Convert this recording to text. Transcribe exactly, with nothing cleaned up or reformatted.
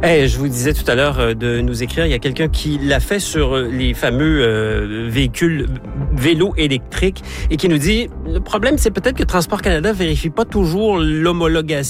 Hey, je vous disais tout à l'heure euh, de nous écrire, il y a quelqu'un qui l'a fait sur euh, les fameux euh, véhicules vélos électriques et qui nous dit, le problème c'est peut-être que Transport Canada vérifie pas toujours l'homologation